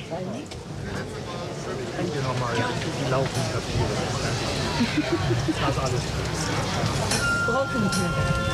Hier nochmal die laufenden Papiere. Das ist alles. Brauchst du nicht mehr.